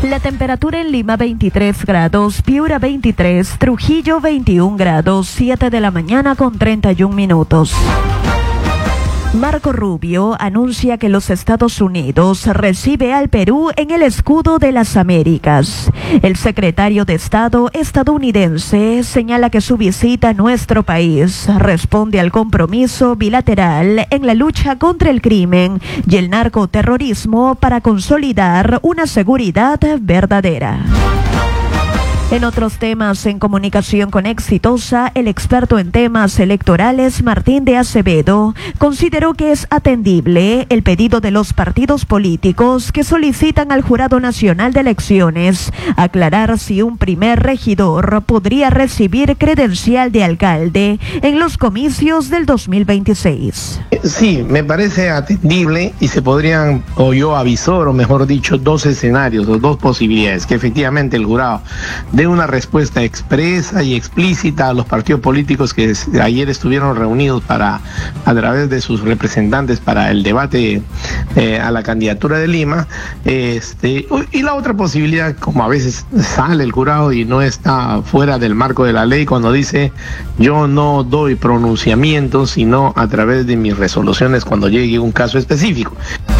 La temperatura en Lima 23 grados, Piura 23, Trujillo 21 grados, 7 de la mañana con 31 minutos. Marco Rubio anuncia que los Estados Unidos recibe al Perú en el escudo de las Américas. El secretario de Estado estadounidense señala que su visita a nuestro país responde al compromiso bilateral en la lucha contra el crimen y el narcoterrorismo para consolidar una seguridad verdadera. En otros temas, en comunicación con Exitosa, el experto en temas electorales Martín de Acevedo consideró que es atendible el pedido de los partidos políticos que solicitan al Jurado Nacional de Elecciones aclarar si un primer regidor podría recibir credencial de alcalde en los comicios del 2026. Sí, me parece atendible y se podrían, o yo avisor, o mejor dicho, dos escenarios o dos posibilidades, que efectivamente el jurado dé una respuesta expresa y explícita a los partidos políticos que ayer estuvieron reunidos a través de sus representantes para el debate a la candidatura de Lima, y la otra posibilidad, como a veces sale el jurado y no está fuera del marco de la ley, cuando dice yo no doy pronunciamientos sino a través de mis resoluciones cuando llegue un caso específico.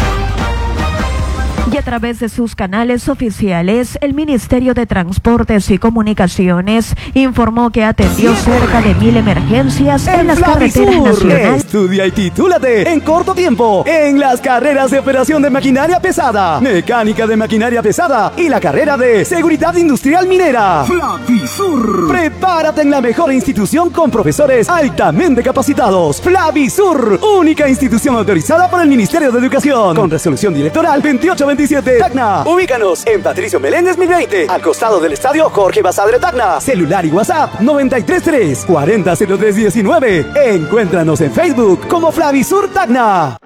Y a través de sus canales oficiales, el Ministerio de Transportes y Comunicaciones informó que atendió cerca de 1,000 emergencias en las carreteras nacionales. Estudia y titúlate en corto tiempo en las carreras de operación de maquinaria pesada, mecánica de maquinaria pesada y la carrera de seguridad industrial minera. Flavisur. Prepárate en la mejor institución con profesores altamente capacitados. Flavisur, única institución autorizada por el Ministerio de Educación, con resolución directoral 2827. Tacna. Ubícanos en Patricio Meléndez 1020, al costado del estadio Jorge Basadre Tacna. Celular y WhatsApp 933 400319. Encuéntranos en Facebook como Flavisur Tacna.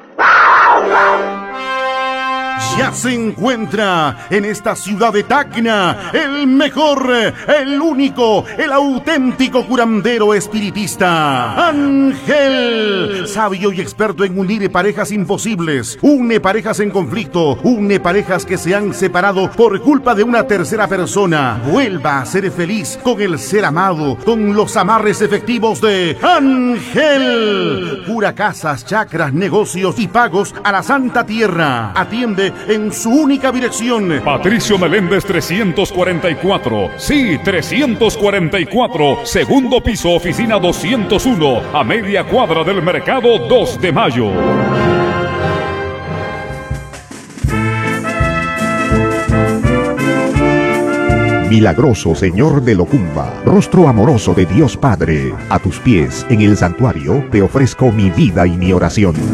Ya se encuentra en esta ciudad de Tacna el mejor, el único, el auténtico curandero espiritista, Ángel, sabio y experto en unir parejas imposibles, une parejas en conflicto, une parejas que se han separado por culpa de una tercera persona. Vuelva a ser feliz con el ser amado, con los amarres efectivos de Ángel. Cura casas, chakras, negocios y pagos a la Santa Tierra. Atiende en su única dirección. Patricio Meléndez 344. Sí, 344. Segundo piso, oficina 201. A media cuadra del mercado 2 de Mayo. Milagroso Señor de Locumba, rostro amoroso de Dios Padre, a tus pies en el santuario te ofrezco mi vida y mi oración.